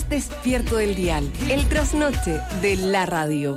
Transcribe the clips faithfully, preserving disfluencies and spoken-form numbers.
más despierto del dial. El trasnoche de la radio.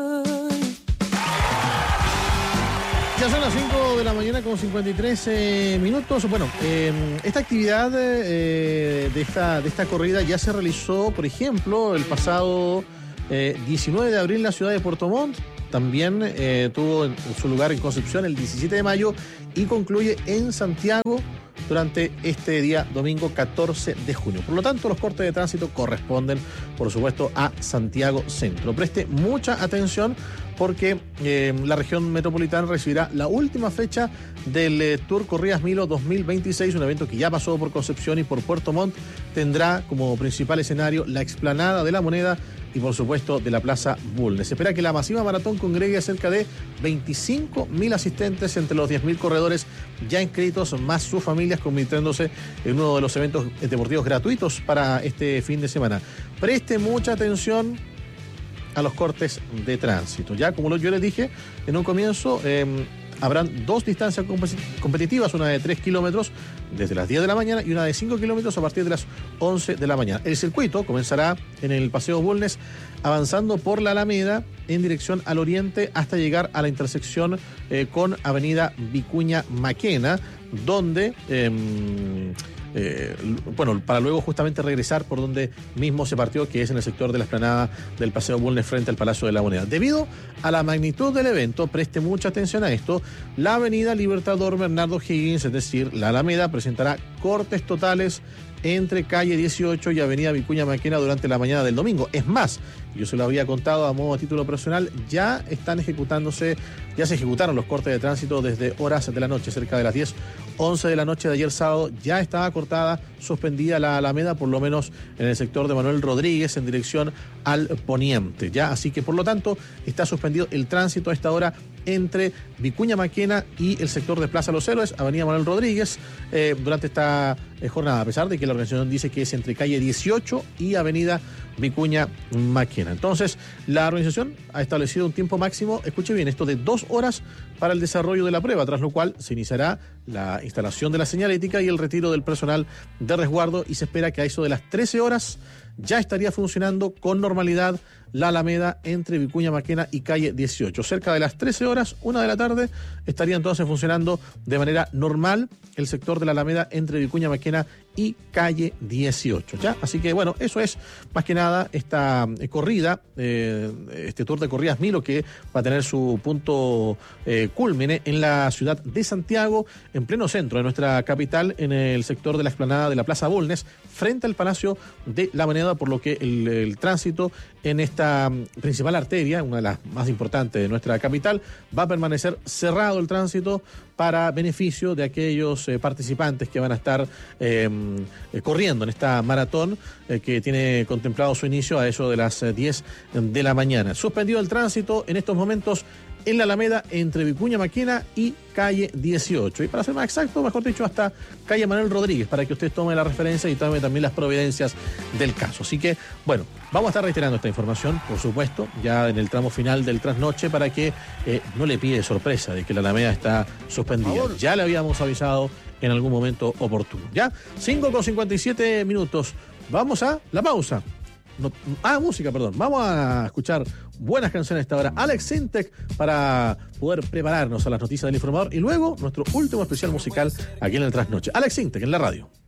Ya son las cinco de la mañana con cincuenta y tres eh, minutos. Bueno, eh, esta actividad eh, de, esta, de esta corrida ya se realizó, por ejemplo, el pasado eh, diecinueve de abril en la ciudad de Puerto Montt. También eh, tuvo en su lugar en Concepción el diecisiete de mayo y concluye en Santiago durante este día domingo catorce de junio. Por lo tanto, los cortes de tránsito corresponden, por supuesto, a Santiago Centro. Preste mucha atención porque eh, la región metropolitana recibirá la última fecha del eh, Tour Corridas Milo dos mil veintiséis, un evento que ya pasó por Concepción y por Puerto Montt. Tendrá como principal escenario la explanada de la Moneda y, por supuesto, de la Plaza Bulnes. Se espera que la masiva maratón congregue a cerca de veinticinco mil asistentes entre los diez mil corredores ya inscritos, más sus familias, convirtiéndose en uno de los eventos deportivos gratuitos para este fin de semana. Preste mucha atención a los cortes de tránsito. Ya, como yo les dije en un comienzo, eh, habrán dos distancias competitivas, una de tres kilómetros desde las diez de la mañana y una de cinco kilómetros a partir de las once de la mañana. El circuito comenzará en el Paseo Bulnes, avanzando por la Alameda en dirección al oriente hasta llegar a la intersección eh, con Avenida Vicuña Maquena, donde... Eh, Eh, bueno, para luego justamente regresar por donde mismo se partió, que es en el sector de la explanada del Paseo Bulnes frente al Palacio de la Moneda. Debido a la magnitud del evento, preste mucha atención a esto, la avenida Libertador Bernardo Higgins, es decir, la Alameda, presentará cortes totales entre calle dieciocho y avenida Vicuña Maquena durante la mañana del domingo. Es más, yo se lo había contado a modo de título personal, ya están ejecutándose, ya se ejecutaron los cortes de tránsito desde horas de la noche, cerca de las diez, once de la noche de ayer sábado, ya estaba cortada, suspendida la Alameda, por lo menos en el sector de Manuel Rodríguez, en dirección al poniente, ya, así que por lo tanto está suspendido el tránsito a esta hora entre Vicuña Maquena y el sector de Plaza Los Héroes, avenida Manuel Rodríguez, eh, durante esta eh, jornada, a pesar de que la organización dice que es entre calle dieciocho y avenida Vicuña Maquena. Entonces, la organización ha establecido un tiempo máximo, escuche bien, esto de dos horas para el desarrollo de la prueba, tras lo cual se iniciará la instalación de la señalética y el retiro del personal de resguardo, y se espera que a eso de las trece horas ya estaría funcionando con normalidad la Alameda entre Vicuña Maquena y calle dieciocho. Cerca de las trece horas, una de la tarde, estaría entonces funcionando de manera normal el sector de la Alameda entre Vicuña Maquena y calle dieciocho, ¿ya? Así que, bueno, eso es más que nada esta eh, corrida, eh, este Tour de Corridas Milo, que va a tener su punto eh, cúlmine en la ciudad de Santiago, en pleno centro de nuestra capital, en el sector de la explanada de la Plaza Bulnes, frente al Palacio de la Moneda, por lo que el, el tránsito en esta principal arteria, una de las más importantes de nuestra capital, va a permanecer cerrado el tránsito para beneficio de aquellos eh, participantes que van a estar eh, eh, corriendo en esta maratón eh, que tiene contemplado su inicio a eso de las eh, diez de la mañana. Suspendido el tránsito en estos momentos en la Alameda entre Vicuña Maquena y calle dieciocho. Y para ser más exacto, mejor dicho, hasta calle Manuel Rodríguez, para que usted tome la referencia y tome también las providencias del caso. Así que, bueno, vamos a estar reiterando esta información, por supuesto, ya en el tramo final del trasnoche, para que eh, no le pide sorpresa de que la Alameda está suspendida. Ya le habíamos avisado en algún momento oportuno. ¿Ya? cinco con cincuenta y siete minutos. Vamos a la pausa. No, ah, música, perdón. Vamos a escuchar buenas canciones a esta hora. Alex Sintek, para poder prepararnos a las noticias del informador, y luego nuestro último especial musical aquí en el Trasnoche. Alex Sintek en la radio.